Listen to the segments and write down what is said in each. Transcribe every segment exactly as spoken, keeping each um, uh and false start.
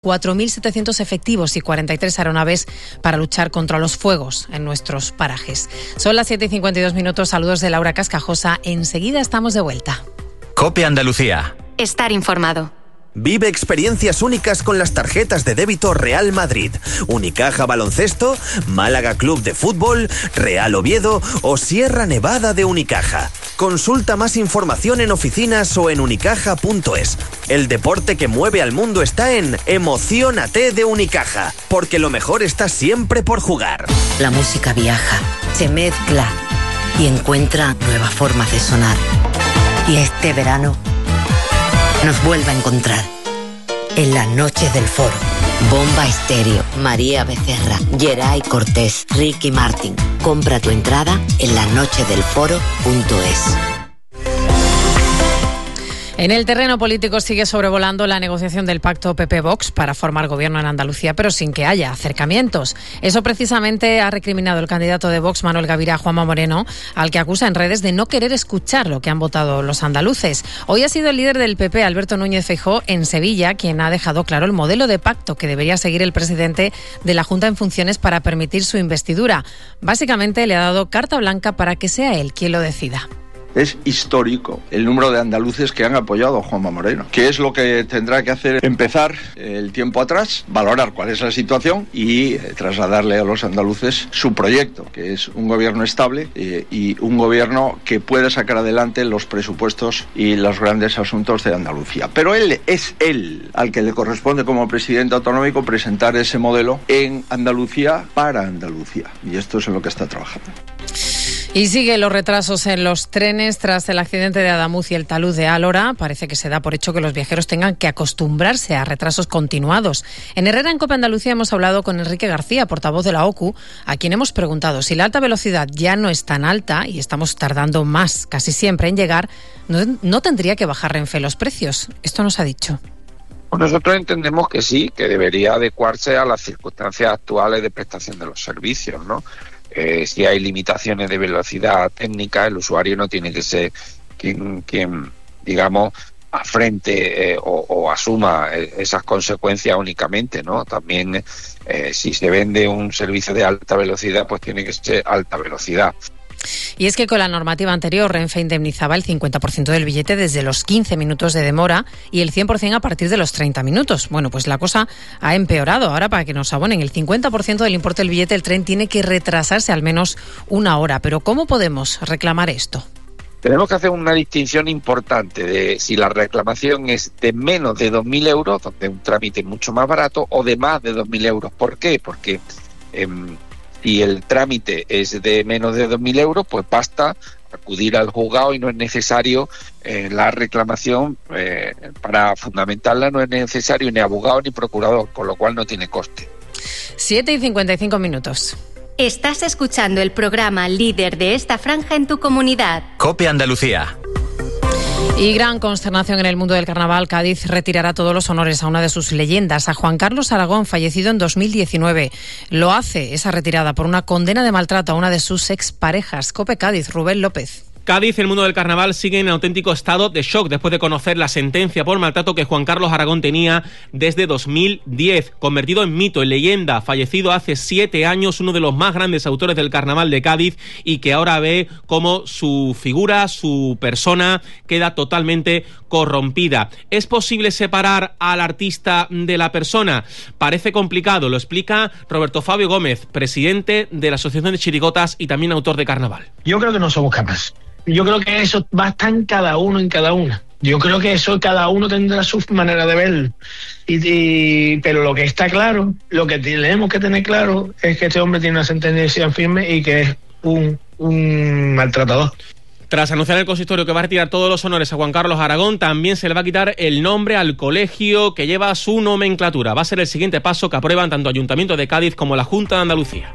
cuatro mil setecientos efectivos y cuarenta y tres aeronaves para luchar contra los fuegos en nuestros parajes. Son las siete y cincuenta y dos minutos. Saludos de Laura Cascajosa. Enseguida estamos de vuelta. COPE Andalucía. Estar informado. Vive experiencias únicas con las tarjetas de débito Real Madrid, Unicaja Baloncesto, Málaga Club de Fútbol, Real Oviedo o Sierra Nevada de Unicaja. Consulta más información en oficinas o en unicaja punto es. El deporte que mueve al mundo está en Emociónate de Unicaja, porque lo mejor está siempre por jugar. La música viaja, se mezcla y encuentra nuevas formas de sonar. Y este verano nos vuelve a encontrar en las noches del foro. Bomba Estéreo, María Becerra, Geray Cortés, Ricky Martin. Compra tu entrada en las noches del foro punto es. En el terreno político sigue sobrevolando la negociación del pacto P P-Vox para formar gobierno en Andalucía, pero sin que haya acercamientos. Eso precisamente ha recriminado el candidato de Vox, Manuel Gavirá, Juanma Moreno, al que acusa en redes de no querer escuchar lo que han votado los andaluces. Hoy ha sido el líder del P P, Alberto Núñez Feijóo, en Sevilla, quien ha dejado claro el modelo de pacto que debería seguir el presidente de la Junta en funciones para permitir su investidura. Básicamente le ha dado carta blanca para que sea él quien lo decida. Es histórico el número de andaluces que han apoyado a Juanma Moreno. ¿Qué es lo que tendrá que hacer? Empezar el tiempo atrás, valorar cuál es la situación y eh, trasladarle a los andaluces su proyecto, que es un gobierno estable eh, y un gobierno que pueda sacar adelante los presupuestos y los grandes asuntos de Andalucía. Pero él es él al que le corresponde como presidente autonómico presentar ese modelo en Andalucía para Andalucía. Y esto es en lo que está trabajando. Y siguen los retrasos en los trenes tras el accidente de Adamuz y el talud de Álora. Parece que se da por hecho que los viajeros tengan que acostumbrarse a retrasos continuados. En Herrera, en COPE Andalucía, hemos hablado con Enrique García, portavoz de la O C U, a quien hemos preguntado si la alta velocidad ya no es tan alta y estamos tardando más casi siempre en llegar, ¿no, no tendría que bajar Renfe los precios? Esto nos ha dicho. Pues nosotros entendemos que sí, que debería adecuarse a las circunstancias actuales de prestación de los servicios, ¿no? Eh, si hay limitaciones de velocidad técnica, el usuario no tiene que ser quien, quien digamos, afrente eh, o, o asuma esas consecuencias únicamente, ¿no? También eh, si se vende un servicio de alta velocidad, pues tiene que ser alta velocidad. Y es que con la normativa anterior, Renfe indemnizaba el cincuenta por ciento del billete desde los quince minutos de demora y el cien por ciento a partir de los treinta minutos. Bueno, pues la cosa ha empeorado. Ahora, para que nos abonen el cincuenta por ciento del importe del billete, el tren tiene que retrasarse al menos una hora. Pero ¿cómo podemos reclamar esto? Tenemos que hacer una distinción importante de si la reclamación es de menos de dos mil euros, donde un trámite es mucho más barato, o de más de dos mil euros. ¿Por qué? Porque Eh, si el trámite es de menos de dos mil euros, pues basta acudir al juzgado y no es necesario eh, la reclamación, eh, para fundamentarla no es necesario ni abogado ni procurador, con lo cual no tiene coste. siete y cincuenta y cinco minutos. Estás escuchando el programa líder de esta franja en tu comunidad. COPE Andalucía. Y gran consternación en el mundo del carnaval. Cádiz retirará todos los honores a una de sus leyendas, a Juan Carlos Aragón, fallecido en dos mil diecinueve. Lo hace, esa retirada, por una condena de maltrato a una de sus exparejas. COPE Cádiz, Rubén López. Cádiz, el mundo del carnaval sigue en auténtico estado de shock después de conocer la sentencia por maltrato que Juan Carlos Aragón tenía desde dos mil diez. Convertido en mito, en leyenda, fallecido hace siete años, uno de los más grandes autores del carnaval de Cádiz, y que ahora ve cómo su figura, su persona, queda totalmente corrompida. ¿Es posible separar al artista de la persona? Parece complicado, lo explica Roberto Fabio Gómez, presidente de la Asociación de Chirigotas y también autor de carnaval. Yo creo que no somos capaces. Yo creo que eso va a estar en cada uno, en cada una. Yo creo que eso cada uno tendrá su manera de verlo. Y, y, pero lo que está claro, lo que tenemos que tener claro es que este hombre tiene una sentencia firme y que es un, un maltratador. Tras anunciar el consistorio que va a retirar todos los honores a Juan Carlos Aragón, también se le va a quitar el nombre al colegio que lleva su nomenclatura. Va a ser el siguiente paso que aprueban tanto Ayuntamiento de Cádiz como la Junta de Andalucía.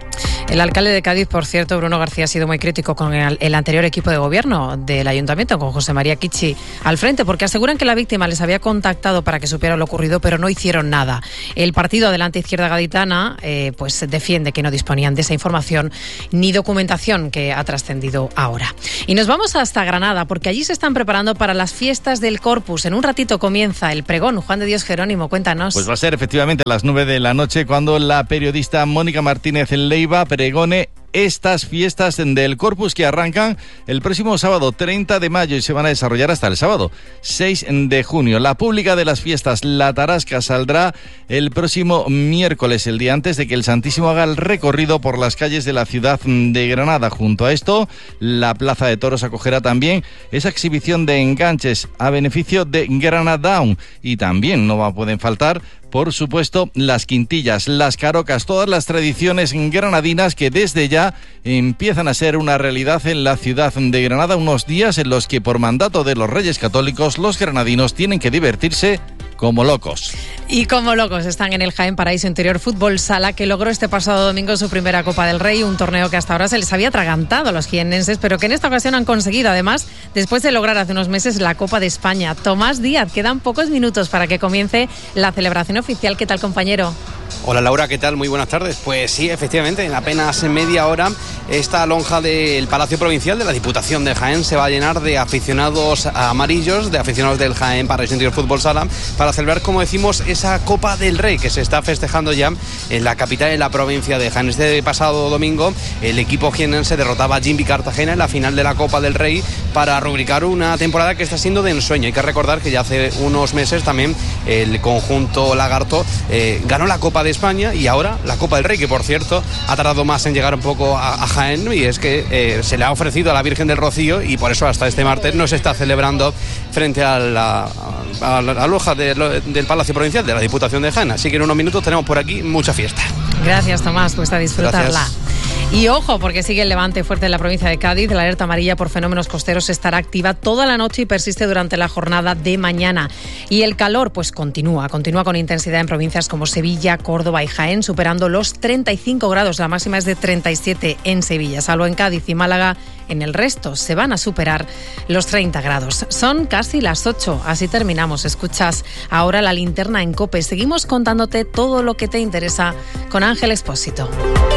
El alcalde de Cádiz, por cierto, Bruno García, ha sido muy crítico con el, el anterior equipo de gobierno del ayuntamiento, con José María Kichi al frente, porque aseguran que la víctima les había contactado para que supiera lo ocurrido, pero no hicieron nada. El partido Adelante Izquierda Gaditana eh, pues defiende que no disponían de esa información ni documentación que ha trascendido ahora. Y nos vamos hasta Granada, porque allí se están preparando para las fiestas del Corpus. En un ratito comienza el pregón. Juan de Dios Jerónimo, cuéntanos. Pues va a ser efectivamente a las nueve de la noche cuando la periodista Mónica Martínez Leiva pregone estas fiestas del Corpus que arrancan el próximo sábado treinta de mayo y se van a desarrollar hasta el sábado seis de junio. La pública de las fiestas, La Tarasca, saldrá el próximo miércoles, el día antes de que el Santísimo haga el recorrido por las calles de la ciudad de Granada. Junto a esto, la Plaza de Toros acogerá también esa exhibición de enganches a beneficio de Granadaun, y también no pueden faltar, por supuesto, las quintillas, las carocas, todas las tradiciones granadinas que desde ya empiezan a ser una realidad en la ciudad de Granada, unos días en los que por mandato de los Reyes Católicos los granadinos tienen que divertirse como locos. Y como locos están en el Jaén Paraíso Interior Fútbol Sala, que logró este pasado domingo su primera Copa del Rey, un torneo que hasta ahora se les había atragantado a los jiennenses, pero que en esta ocasión han conseguido, además, después de lograr hace unos meses la Copa de España. Tomás Díaz, quedan pocos minutos para que comience la celebración oficial. ¿Qué tal, compañero? Hola Laura, ¿qué tal? Muy buenas tardes. Pues sí, efectivamente, en apenas media hora esta lonja del Palacio Provincial de la Diputación de Jaén se va a llenar de aficionados amarillos, de aficionados del Jaén Paraíso Interior Fútbol Sala, para celebrar, como decimos, esa Copa del Rey que se está festejando ya en la capital de la provincia de Jaén. Este pasado domingo el equipo jienense derrotaba a Jimby Cartagena en la final de la Copa del Rey para rubricar una temporada que está siendo de ensueño. Hay que recordar que ya hace unos meses también el conjunto lagarto eh, ganó la Copa de España y ahora la Copa del Rey, que por cierto ha tardado más en llegar un poco a, a Jaén, y es que eh, se le ha ofrecido a la Virgen del Rocío y por eso hasta este martes no se está celebrando frente a la, a la, a la loja de, del Palacio Provincial de la Diputación de Jaén. Así que en unos minutos tenemos por aquí mucha fiesta. Gracias, Tomás, pues a disfrutarla. Gracias. Y ojo, porque sigue el levante fuerte en la provincia de Cádiz. La alerta amarilla por fenómenos costeros estará activa toda la noche y persiste durante la jornada de mañana. Y el calor, pues continúa, continúa con intensidad en provincias como Sevilla, Córdoba y Jaén, superando los treinta y cinco grados. La máxima es de treinta y siete en Sevilla, salvo en Cádiz y Málaga. En el resto se van a superar los treinta grados. Son casi las ocho, así terminamos. Escuchas ahora la linterna en COPE. Seguimos contándote todo lo que te interesa con Ángel Expósito.